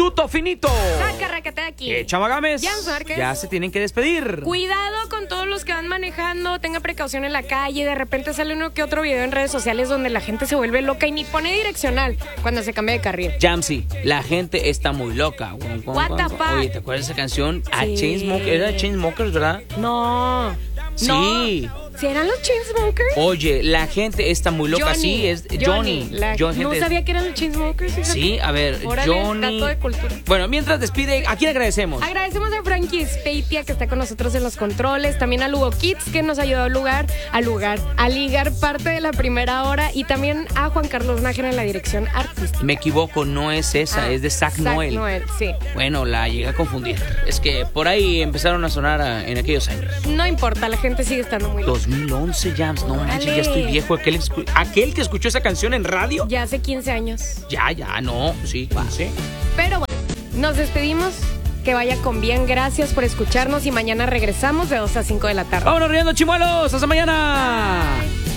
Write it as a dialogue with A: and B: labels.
A: Tuto Finito.
B: Saca Racate aquí.
A: Chama Gámez.
B: Jams Márquez.
A: Ya se tienen que despedir.
B: Cuidado con todos los que van manejando, tenga precaución en la calle. De repente sale uno que otro video en redes sociales donde la gente se vuelve loca y ni pone direccional cuando se cambia de carril.
A: Jamsi, la gente está muy loca.
B: What the fuck?
A: Oye, ¿te acuerdas de esa canción?
B: Sí.
A: Chainsmokers, era Chainsmokers, ¿verdad?
B: No.
A: Sí.
B: No. ¿Si eran los Chainsmokers?
A: Oye, la gente está muy loca.
B: Johnny.
A: Sí, es Johnny.
B: No sabía que eran los Chainsmokers, fíjate.
A: Sí, a ver,
B: Órale,
A: Johnny.
B: dato de cultura.
A: Bueno, mientras despide, ¿a quién agradecemos?
B: Agradecemos a Frankie Speitia que está con nosotros en los controles, también a Lugo Kids que nos ayudó a ligar parte de la primera hora y también a Juan Carlos Nájera en la dirección artística.
A: Me equivoco, no es esa, es de Zach Noel.
B: Sí.
A: Bueno, la llegué a confundir. Es que por ahí empezaron a sonar en aquellos años.
B: No importa, la gente sigue estando muy loca.
A: 2011, Jams, no manches,
B: Órale.
A: ya estoy viejo. Aquel que escuchó esa canción en radio.
B: Ya hace 15 años.
A: Ya, no, sí, sí.
B: Pero bueno, nos despedimos. Que vaya con bien. Gracias por escucharnos y mañana regresamos de 2 a 5 de la tarde.
A: Vámonos riendo, chimuelos. Hasta mañana.
B: Bye.